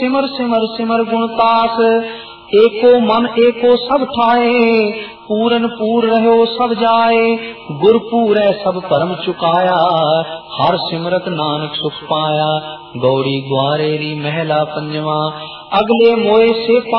सिमर सिमर सिमर गुणतास, एको मन एको सब ठाए, पूरन पूर रहो सब जाए, गुर पूरै सब परम चुकाया, हर सिमरत नानक सुख पाया। गौड़ी ग्वारेरी महला पंजवा, अगले मोए से